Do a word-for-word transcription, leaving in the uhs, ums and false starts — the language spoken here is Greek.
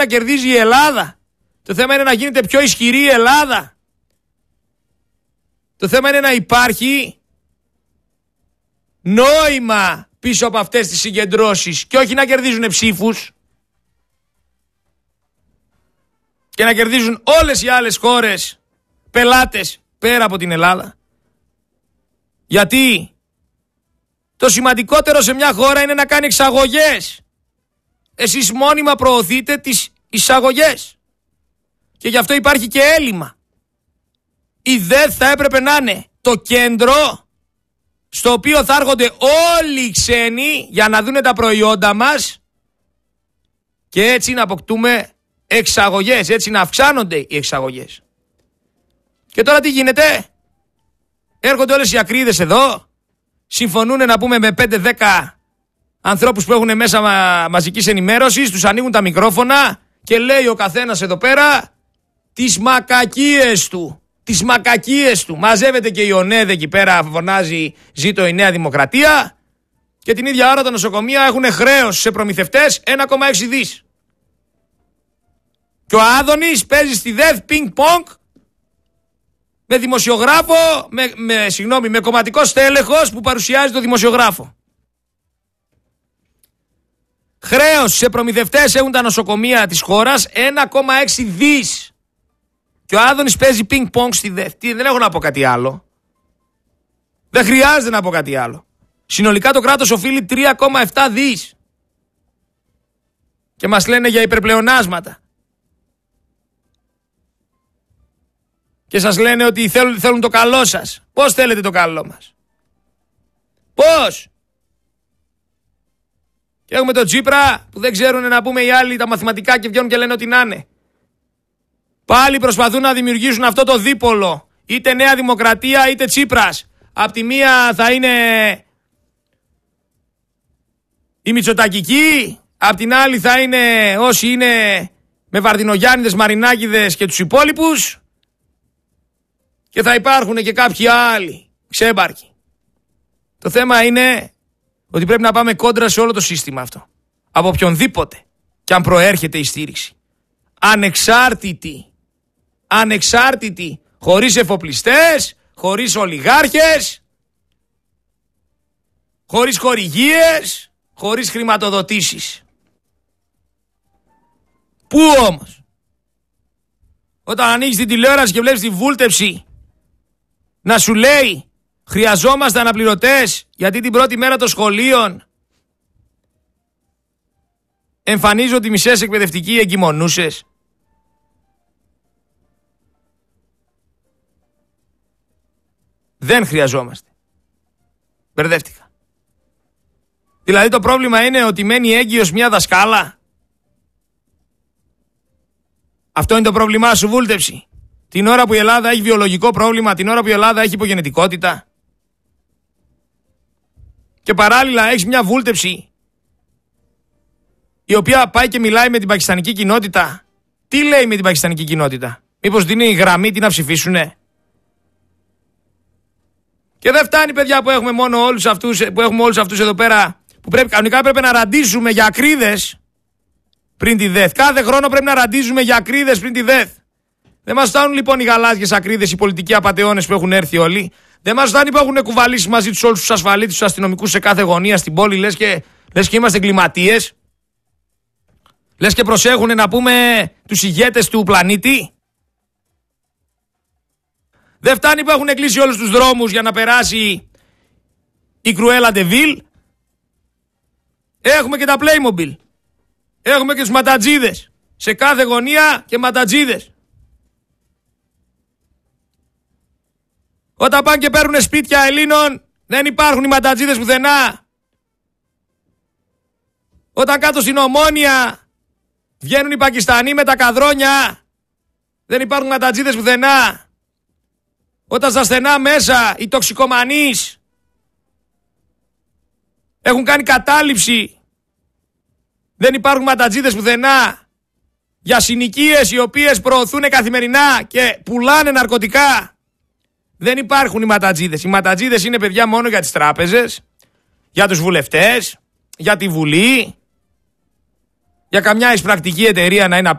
να κερδίζει η Ελλάδα. Το θέμα είναι να γίνεται πιο ισχυρή η Ελλάδα. Το θέμα είναι να υπάρχει νόημα πίσω από αυτές τις συγκεντρώσεις και όχι να κερδίζουν ψήφους και να κερδίζουν όλες οι άλλες χώρες πελάτες πέρα από την Ελλάδα. Γιατί το σημαντικότερο σε μια χώρα είναι να κάνει εξαγωγές. Εσείς μόνιμα προωθείτε τις εισαγωγές και γι' αυτό υπάρχει και έλλειμμα. Η ΔΕΘ θα έπρεπε να είναι το κέντρο στο οποίο θα έρχονται όλοι οι ξένοι για να δούνε τα προϊόντα μας και έτσι να αποκτούμε εξαγωγές, έτσι να αυξάνονται οι εξαγωγές. Και τώρα τι γίνεται? Έρχονται όλες οι ακρίδες εδώ, συμφωνούν να πούμε με πέντε δέκα ανθρώπους που έχουν μέσα μα, μαζικής ενημέρωσης, τους ανοίγουν τα μικρόφωνα και λέει ο καθένας εδώ πέρα τις μακακίες του. Τις μακακίες του. Μαζεύεται και η ΟΝΕΔ εκεί πέρα, φωνάζει ζήτω η Νέα Δημοκρατία και την ίδια ώρα τα νοσοκομεία έχουν χρέος σε προμηθευτές ένα κόμμα έξι δις. Και ο Άδωνης παίζει στη ΔΕΘ πινκ-πονκ με δημοσιογράφο, με, με, συγγνώμη, με κομματικό στέλεχος που παρουσιάζει το δημοσιογράφο. Χρέος σε προμηθευτές έχουν τα νοσοκομεία της χώρας ένα κόμμα έξι δις. Και ο Άδωνης παίζει πινκ-πονκ στη ΔΕΘ. Τι, δεν έχω να πω κάτι άλλο. Δεν χρειάζεται να πω κάτι άλλο. Συνολικά το κράτος οφείλει τρία κόμμα επτά δις. Και μας λένε για υπερπλεονάσματα. Και σας λένε ότι θέλουν, θέλουν το καλό σας. Πώς θέλετε το καλό μας? Πώς? Και έχουμε τον Τσίπρα που δεν ξέρουν να πούμε οι άλλοι τα μαθηματικά και βγαίνουν και λένε ότι να είναι. Πάλι προσπαθούν να δημιουργήσουν αυτό το δίπολο. Είτε Νέα Δημοκρατία είτε Τσίπρας. Απ' τη μία θα είναι οι Μητσοτακικοί, απ' την άλλη θα είναι όσοι είναι με Βαρδινογιάννηδες, Μαρινάκηδες και τους υπόλοιπους και θα υπάρχουν και κάποιοι άλλοι ξέμπαρκοι. Το θέμα είναι ότι πρέπει να πάμε κόντρα σε όλο το σύστημα αυτό. Από οποιονδήποτε και αν προέρχεται η στήριξη. Ανεξάρτητη. Ανεξάρτητη. Χωρίς εφοπλιστές, χωρίς ολιγάρχες, χωρίς χορηγίες, χωρίς χρηματοδοτήσεις. Πού όμως? Όταν ανοίγεις την τηλεόραση και βλέπεις τη βούλτεψη να σου λέει χρειαζόμαστε αναπληρωτές γιατί την πρώτη μέρα των σχολείων εμφανίζονται οι μισές εκπαιδευτικοί εγκυμονούσες. Δεν χρειαζόμαστε. Μπερδεύτηκα. Δηλαδή το πρόβλημα είναι ότι μένει έγκυος μια δασκάλα. Αυτό είναι το πρόβλημά σου, βούλτεψη? Την ώρα που η Ελλάδα έχει βιολογικό πρόβλημα, την ώρα που η Ελλάδα έχει υπογενετικότητα. Και παράλληλα έχεις μια βούλτεψη η οποία πάει και μιλάει με την πακιστανική κοινότητα. Τι λέει με την πακιστανική κοινότητα? Μήπως δίνει η γραμμή τι να ψηφίσουνε? Και δεν φτάνει, παιδιά, που έχουμε μόνο όλους αυτούς, που έχουμε όλους αυτούς εδώ πέρα που πρέπει, κανονικά πρέπει να ραντίζουμε για ακρίδες πριν τη ΔΕΘ. Κάθε χρόνο πρέπει να ραντίζουμε για ακρίδες πριν τη ΔΕΘ. Δεν μας φτάνουν λοιπόν οι γαλάζιες ακρίδες, οι πολιτικοί απατεώνες που έχουν έρθει όλοι. Δεν μας φτάνει που έχουν κουβαλήσει μαζί τους όλους τους ασφαλίτες, τους αστυνομικούς σε κάθε γωνία στην πόλη, λες και, λες και είμαστε εγκληματίες. Λες και προσέχουν να πούμε τους ηγέτες του πλανήτη. Δεν φτάνει που έχουν κλείσει όλους τους δρόμους για να περάσει η Κρουέλα Ντεβίλ. Έχουμε και τα Playmobil. Έχουμε και τους ματατζίδες. Σε κάθε γωνία και ματατζίδες. Όταν πάνε και παίρνουν σπίτια Ελλήνων, δεν υπάρχουν οι ματατζίδες πουθενά. Όταν κάτω στην Ομόνια βγαίνουν οι Πακιστανοί με τα καδρόνια, δεν υπάρχουν ματατζίδες πουθενά. Όταν στα στενά μέσα οι τοξικομανείς έχουν κάνει κατάληψη, δεν υπάρχουν ματατζίδες πουθενά. Για συνοικίες οι οποίες προωθούν καθημερινά και πουλάνε ναρκωτικά, δεν υπάρχουν οι ματατζίδες. Οι ματατζίδες είναι, παιδιά, μόνο για τις τράπεζες, για τους βουλευτές, για τη Βουλή. για καμιά εισπρακτική εταιρεία να είναι